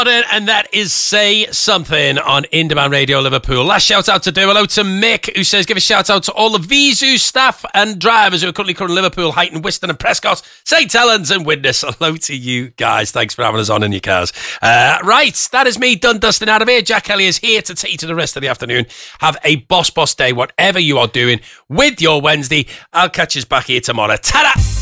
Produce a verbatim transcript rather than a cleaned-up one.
And that is Say Something on In-Demand Radio Liverpool. Last shout out to do. Hello to Mick, who says, give a shout out to all the Visu staff and drivers who are currently covering Liverpool, Huyton, Wiston and Prescott, Saint Helens and Widnes. Hello to you guys. Thanks for having us on in your cars. Uh, right, that is me done dusting out of here. Jack Kelly is here to take you to the rest of the afternoon. Have a boss boss day, whatever you are doing with your Wednesday. I'll catch you back here tomorrow. Ta-da!